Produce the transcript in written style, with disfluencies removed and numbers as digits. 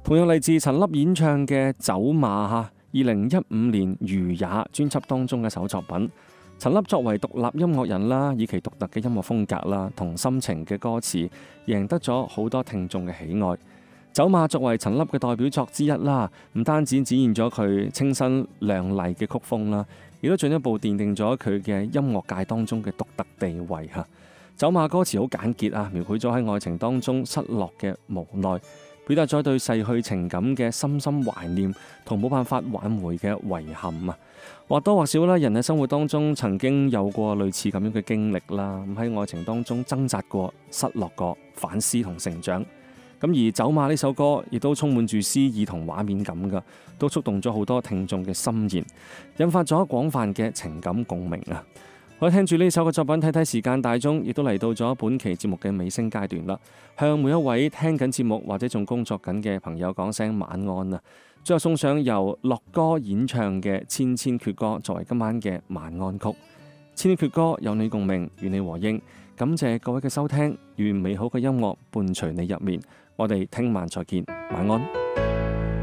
同樣嚟自陳粒演唱嘅《走馬》嚇，2015年《如也》專輯當中嘅首作品。陳粒作為獨立音樂人啦，以其獨特嘅音樂風格啦同深情嘅歌詞，贏得咗好多聽眾嘅喜愛。走馬作為陳粒嘅代表作之一啦，唔單止展現咗佢清新亮麗嘅曲風啦，亦都進一步奠定咗佢嘅音樂界當中嘅獨特地位嚇。走馬歌詞好簡潔啊，描繪咗喺愛情當中失落嘅無奈，表達咗對逝去情感嘅深深懷念同冇辦法挽回嘅遺憾啊。或多或少啦，人喺生活當中曾經有過類似咁樣嘅經歷啦，咁喺愛情當中掙扎過、失落過、反思同成長。咁而走馬呢首歌亦都充滿住詩意同畫面感噶，都觸動咗好多聽眾嘅心弦，引發咗廣泛嘅情感共鳴啊！我聽住呢首嘅作品，睇睇時間大鐘，亦都嚟到咗本期節目嘅尾聲階段啦。向每一位聽緊節目或者仲工作緊嘅朋友講聲晚安啊！最後送上由樂歌演唱嘅《千千闕歌》作為今晚嘅晚安曲。千千闕歌有你共鳴，與你和應。感謝各位嘅收聽，願美好嘅音樂伴隨你入眠。我哋聽晚再見，晚安。